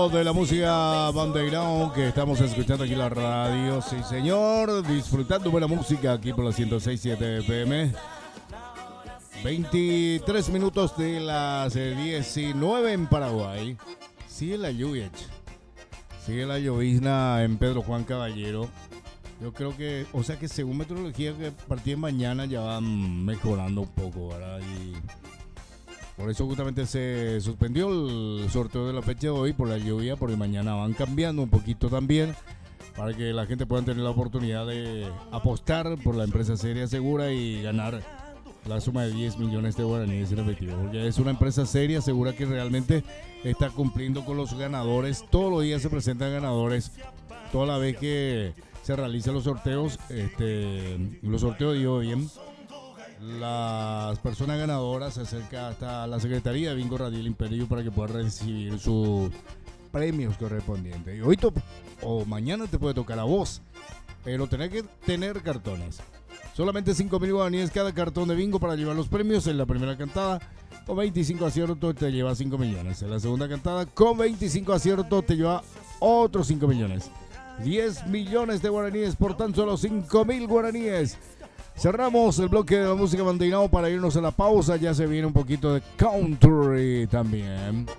De la música Bandeirão que estamos escuchando aquí en la radio, sí señor, disfrutando buena música aquí por la 106.7 FM. 23 minutos de las 19 en Paraguay. Sigue la lluvia, sigue la llovizna en Pedro Juan Caballero. Yo creo que, o sea que según meteorología, que a partir de mañana ya van mejorando un poco, ¿verdad? Y por eso justamente se suspendió el sorteo de la fecha de hoy por la lluvia, porque mañana van cambiando un poquito también para que la gente pueda tener la oportunidad de apostar por la empresa seria, segura y ganar la suma de 10 millones de guaraníes en efectivo, porque es una empresa seria, segura, que realmente está cumpliendo con los ganadores. Todos los días se presentan ganadores, toda la vez que se realizan los sorteos, los sorteos digo bien. Las personas ganadoras se acercan hasta la Secretaría de Bingo Radial Imperio para que puedan recibir sus premios correspondientes. Y hoy o mañana te puede tocar a vos, pero tenés que tener cartones. Solamente 5.000 guaraníes cada cartón de bingo para llevar los premios. En la primera cantada, con 25 aciertos te lleva 5 millones. En la segunda cantada, con 25 aciertos te lleva otros 5 millones. 10 millones de guaraníes por tan solo 5.000 guaraníes. Cerramos el bloque de la música Bandeirão para irnos a la pausa. Ya se viene un poquito de country también.